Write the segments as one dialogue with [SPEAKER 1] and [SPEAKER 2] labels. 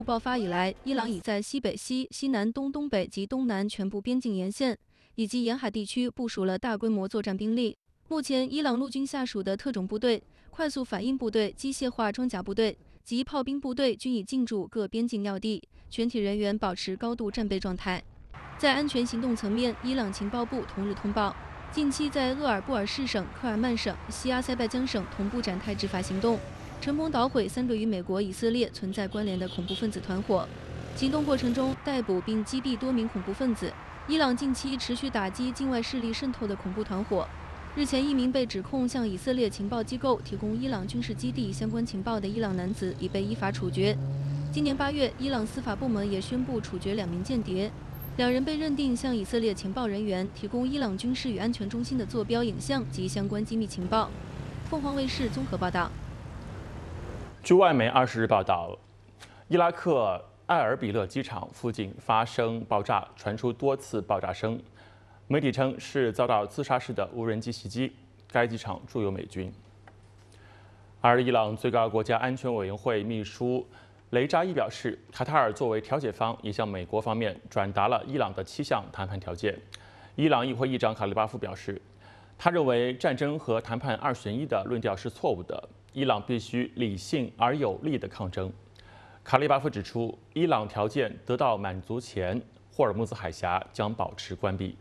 [SPEAKER 1] 爆发以来，伊朗已在西北西、西南东、东北及东南全部边境沿线以及沿海地区部署了大规模作战兵力。目前，伊朗陆军下属的特种部队、快速反应部队、机械化装甲部队及炮兵部队均已进驻各边境要地，全体人员保持高度战备状态。在安全行动层面，伊朗情报部同日通报，近期在鄂尔布尔士省、克尔曼省、西阿塞拜疆省同步展开执法行动。成功捣毁3个与美国、以色列存在关联的恐怖分子团伙。行动过程中，逮捕并击毙多名恐怖分子。伊朗近期持续打击境外势力渗透的恐怖团伙。日前，一名被指控向以色列情报机构提供伊朗军事基地相关情报的伊朗男子已被依法处决。今年8月，伊朗司法部门也宣布处决2名间谍，2人被认定向以色列情报人员提供伊朗军事与安全中心的坐标影像及相关机密情报。凤凰卫视综合报道。
[SPEAKER 2] 据外媒20日报道，伊拉克埃尔比勒机场附近发生爆炸，传出多次爆炸声。媒体称是遭到自杀式的无人机袭击。该机场驻有美军。而伊朗最高国家安全委员会秘书雷扎伊表示，卡塔尔作为调解方，也向美国方面转达了伊朗的7项谈判条件。伊朗议会议长卡利巴夫表示，他认为战争和谈判2选1的论调是错误的。伊朗必须理性而有力的抗争。卡利巴夫指出，伊朗条件得到满足前，霍尔木兹海峡将保持关闭。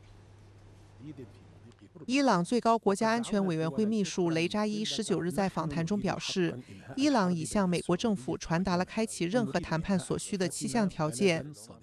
[SPEAKER 3] 伊朗最高国家安全委员会秘书雷扎伊19日在访谈中表示，伊朗已向美国政府传达了开启任何谈判所需的7项条件。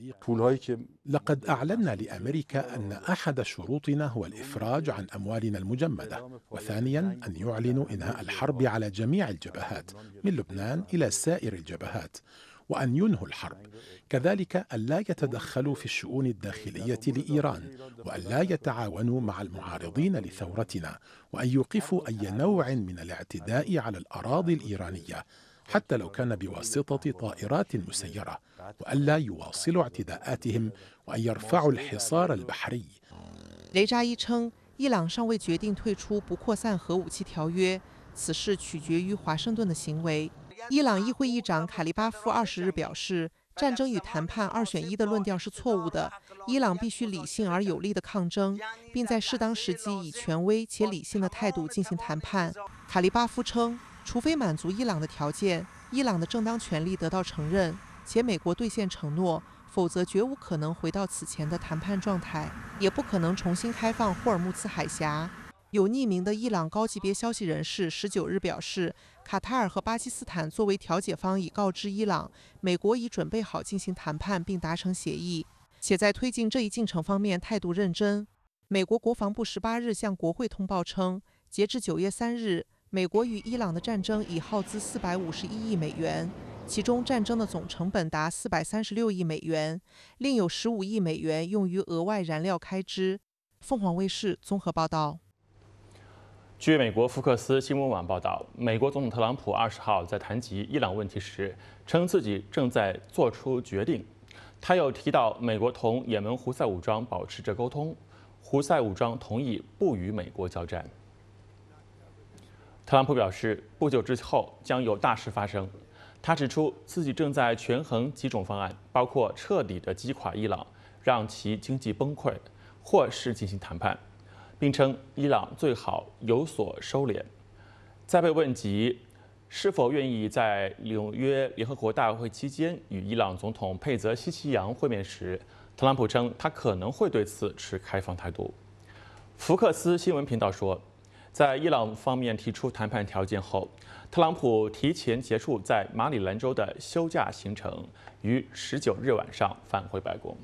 [SPEAKER 4] لقد أعلنا لأمريكا أن أحد شروطنا هو الإفراج عن أموالنا المجمدة، وثانياً أن يعلنوا إنهاء الحرب على جميع الجبهات من لبنان إلى سائر الجبهات، وأن ينهوا الحرب، كذلك ألا يتدخلوا في الشؤون الداخلية لإيران، وألا يتعاونوا مع المعارضين لثورتنا، وأن يوقفوا أي نوع من الاعتداء على الأراضي الإيرانية حتى لو كان بواسطة طائرات مسيرة، وألا يواصلوا اعتداءاتهم وأن يرفعوا الحصار البحري。
[SPEAKER 3] 雷扎伊称，伊朗尚未决定退出不扩散核武器条约，此事取决于华盛顿的行为。伊朗议会议长卡利巴夫20日表示，战争与谈判2选1的论调是错误的，伊朗必须理性而有力的抗争，并在适当时机以权威且理性的态度进行谈判。卡利巴夫称，除非满足伊朗的条件，伊朗的正当权利得到承认，且美国兑现承诺，否则绝无可能回到此前的谈判状态，也不可能重新开放霍尔木兹海峡。有匿名的伊朗高级别消息人士19日表示，卡塔尔和巴基斯坦作为调解方已告知伊朗，美国已准备好进行谈判并达成协议，且在推进这一进程方面态度认真。美国国防部18日向国会通报称，截至9月3日，美国与伊朗的战争已耗资451亿美元，其中战争的总成本达436亿美元，另有15亿美元用于额外燃料开支。凤凰卫视综合报道。
[SPEAKER 2] 据美国福克斯新闻网报道，美国总统特朗普20号在谈及伊朗问题时，称自己正在做出决定。他又提到，美国同也门胡塞武装保持着沟通，胡塞武装同意不与美国交战。特朗普表示，不久之后将有大事发生。他指出，自己正在权衡几种方案，包括彻底的击垮伊朗，让其经济崩溃，或是进行谈判。并称伊朗最好有所收敛。在被问及是否愿意在纽约联合国大会期间与伊朗总统佩泽希奇扬会面时，特朗普称他可能会对此持开放态度。福克斯新闻频道说，在伊朗方面提出谈判条件后，特朗普提前结束在马里兰州的休假行程，于19日晚上返回白宫。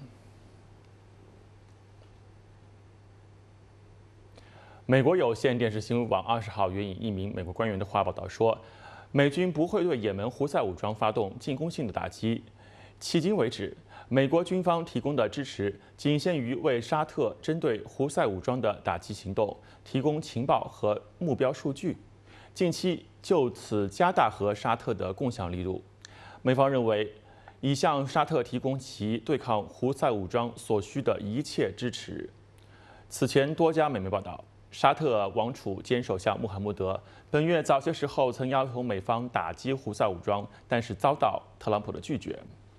[SPEAKER 2] 美国有线电视新闻网20号援引一名美国官员的话报道说，美军不会对也门胡塞武装发动进攻性的打击。迄今为止，美国军方提供的支持仅限于为沙特针对胡塞武装的打击行动提供情报和目标数据，近期就此加大和沙特的共享力度。美方认为，已向沙特提供其对抗胡塞武装所需的一切支持。此前多家美媒报道， 沙特王储兼首相穆罕默德本月早些时候曾要求美方打击胡塞武装，但是遭到特朗普的拒绝。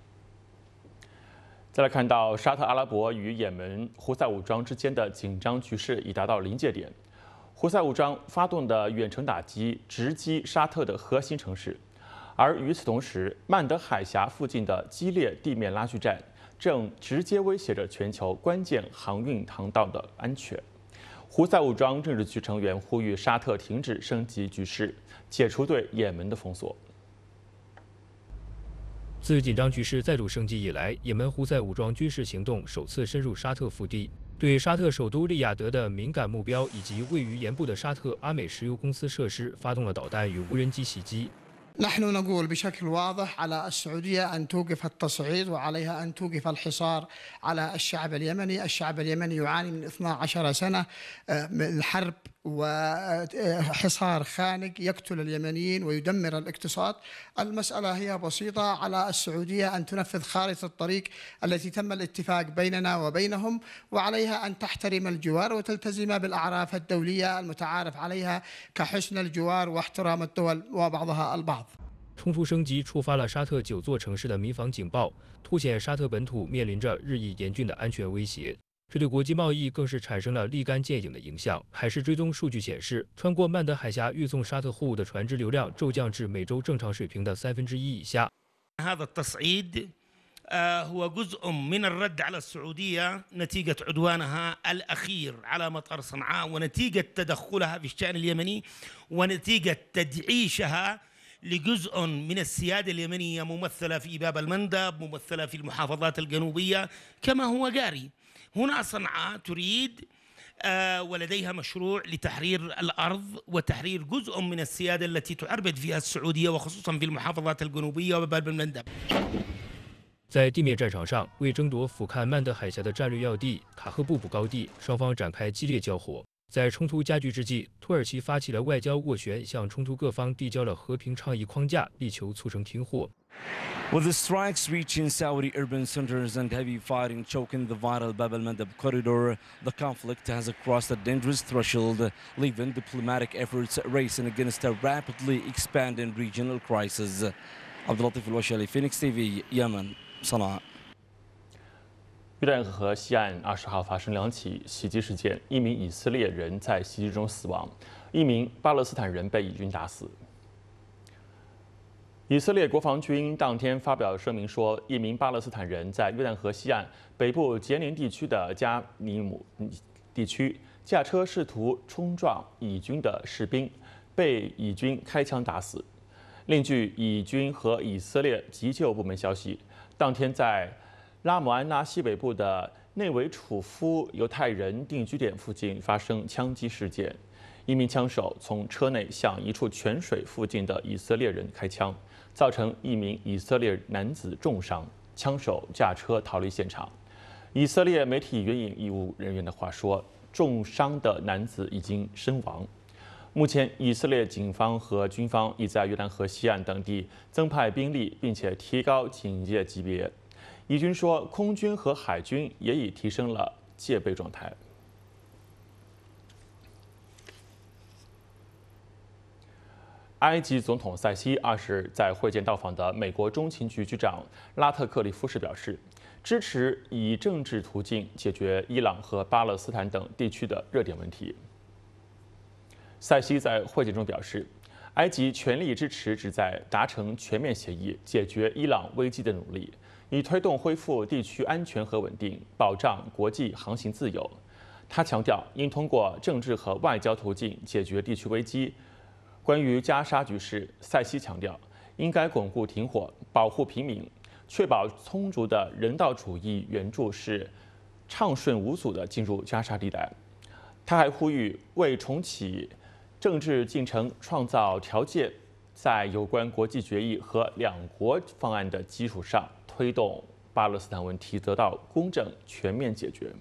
[SPEAKER 2] 再来看到沙特阿拉伯与也门胡塞武装之间的紧张局势已达到临界点，胡塞武装发动的远程打击直击沙特的核心城市，而与此同时，曼德海峡附近的激烈地面拉锯战正直接威胁着全球关键航运航道的安全。胡塞武装政治局成员呼吁沙特停止升级局势，解除对也门的封锁。
[SPEAKER 5] 自紧张局势再度升级以来，也门胡塞武装军事行动首次深入沙特腹地，对沙特首都利雅得的敏感目标以及位于盐部的沙特阿美石油公司设施发动了导弹与无人机袭击。
[SPEAKER 6] نحن نقول بشكل واضح على السعودية أن توقف التصعيد وعليها أن توقف الحصار على الشعب اليمني، الشعب اليمني يعاني من 12 سنة من حرب وحصار خانق يقتل اليمنيين ويدمر الاقتصاد. المسألة هي بسيطة، على السعودية أن تنفذ خارطة الطريق التي تم الاتفاق بيننا وبينهم، وعليها أن تحترم الجوار وتلتزم بالأعراف الدولية المتعارف عليها كحسن الجوار واحترام الدول وبعضها البعض.
[SPEAKER 5] 冲突升级触发了沙特9座城市的民防警报，凸显沙特本土面临着日益严峻的安全威胁。这对国际贸易更是产生了立竿见影的影响。海事追踪数据显示，穿过曼德海峡运送沙特货物的船只流量骤降至每周正常水平的1/3以下。
[SPEAKER 7] هذا التصعيد هو جزء من الرد على السعودية نتيجة عدوانها الأخير على مطار صنعاء ونتيجة تدخلها في الشأن اليمني ونتيجة تدعيشها لجزء من السيادة اليمنية ممثلة في باب المندب، ممثلة في المحافظات الجنوبية كما هو جاري. هنا صنعاء تريد ولديها مشروع لتحرير الأرض وتحرير جزء من السيادة التي تعربد فيها السعودية وخصوصا في المحافظات الجنوبية وباب المندب.
[SPEAKER 5] 在地面战场上，为争夺俯瞰曼德海峡的战略要地卡赫布卜高地，双方展开激烈交火。在冲突加剧之际，土耳其发起了外交斡旋，向冲突各方递交了和平倡议框架，力求促成停火。
[SPEAKER 8] With the strikes reaching Saudi urban centers and heavy fighting choking the vital Bab al-Mandab corridor, the conflict has crossed a dangerous threshold, leaving diplomatic efforts racing against a rapidly expanding regional crisis. Abdulatif al-Washali, Phoenix TV, Yemen, Sana'a.
[SPEAKER 2] 约旦河西岸20号发生2起袭击事件，一名以色列人在袭击中死亡，一名巴勒斯坦人被以军打死。 以色列国防军当天发表声明说，一名巴勒斯坦人在约旦河西岸北部杰宁地区的加尼姆地区驾车试图冲撞以军的士兵，被以军开枪打死。另据以军和以色列急救部门消息，当天在拉姆安拉西北部的内维楚夫犹太人定居点附近发生枪击事件，一名枪手从车内向一处泉水附近的以色列人开枪。 造成一名以色列男子重伤，枪手驾车逃离现场。以色列媒体援引医务人员的话说，重伤的男子已经身亡。目前，以色列警方和军方已在约旦河西岸等地增派兵力，并且提高警戒级别。以军说，空军和海军也已提升了戒备状态。 埃及总统塞西20日在会见到访的美国中情局局长拉特克利夫时表示，支持以政治途径解决伊朗和巴勒斯坦等地区的热点问题。塞西在会见中表示，埃及全力支持旨在达成全面协议、解决伊朗危机的努力，以推动恢复地区安全和稳定，保障国际航行自由。他强调，应通过政治和外交途径解决地区危机。 关于加沙局势，塞西强调，应该巩固停火，保护平民，确保充足的人道主义援助是畅顺无阻地进入加沙地带。他还呼吁为重启政治进程创造条件，在有关国际决议和两国方案的基础上，推动巴勒斯坦问题得到公正全面解决。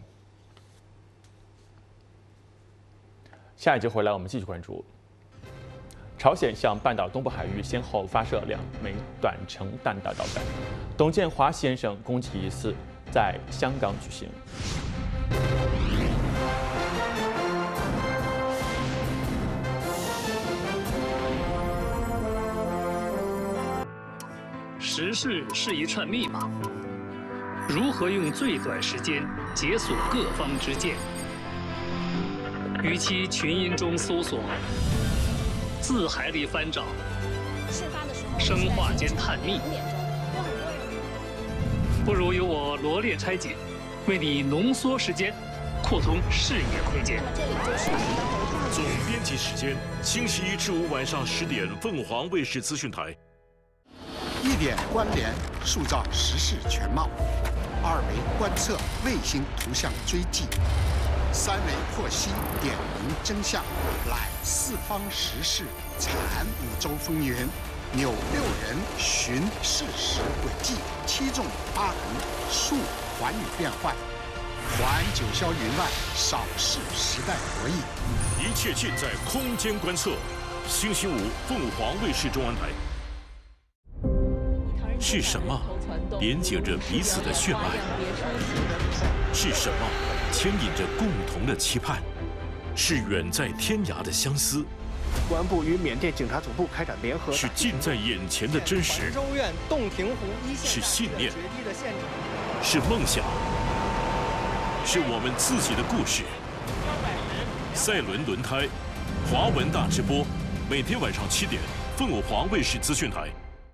[SPEAKER 2] 下一节回来，我们继续关注。 朝鲜向半岛东部海域先后发射2枚短程弹道导弹，董建华先生攻击仪式在香港举行。
[SPEAKER 9] 时事是一串密码，如何用最短时间解锁各方之见？与其群音中搜索，字海里翻找，生化间探秘，不如由我罗列拆解，为你浓缩时间，扩充视野空间。
[SPEAKER 10] 总编辑时间：星期一至五晚上10点，凤凰卫视资讯台。
[SPEAKER 11] 1点关联，塑造时事全貌；2维观测，卫星图像追迹；3维剖析，点明真相；揽四方时事，产5洲风云；扭6人，寻事实轨迹；7纵8横，述寰宇变幻；环9霄云外，扫视时代博弈。
[SPEAKER 10] 一切尽在空间观测。星期五，凤凰卫视中文台。是什么连接着彼此的血脉？是什么牵引着共同的期盼？是远在天涯的相思。
[SPEAKER 12] 公安部与缅甸警察总部开展联合。
[SPEAKER 10] 是近在眼前的真实。
[SPEAKER 12] 州院洞庭湖一线。
[SPEAKER 10] 是信念。是梦想。是我们自己的故事。赛轮轮胎，华文大直播，每天晚上7点，凤凰卫视资讯台。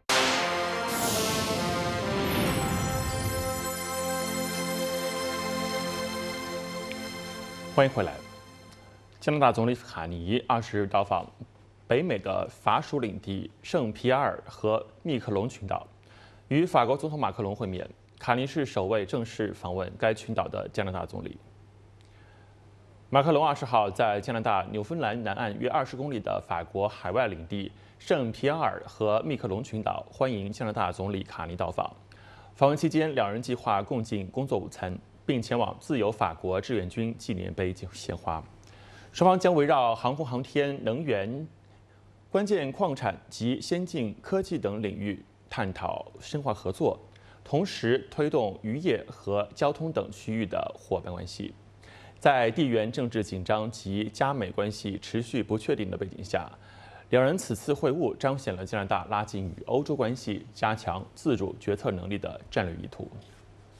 [SPEAKER 2] 欢迎回来。加拿大总理卡尼20日到访北美的法属领地圣皮埃尔和密克隆群岛，与法国总统马克龙会面。卡尼是首位正式访问该群岛的加拿大总理。马克龙20号在加拿大纽芬兰南岸约20公里的法国海外领地圣皮埃尔和密克隆群岛欢迎加拿大总理卡尼到访。访问期间，两人计划共进工作午餐，并前往自由法国志愿军纪念碑献花。双方将围绕航空航天、能源、关键矿产及先进科技等领域探讨深化合作，同时推动渔业和交通等区域的伙伴关系。在地缘政治紧张及加美关系持续不确定的背景下，两人此次会晤彰显了加拿大拉近与欧洲关系、加强自主决策能力的战略意图。